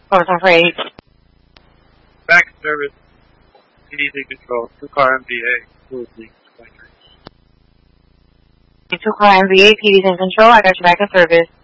Overtime for 8. Back in service. PD's in control. 2-car MVA. Fluid leak. 2-car MVA, PD's in control. I got you back in service.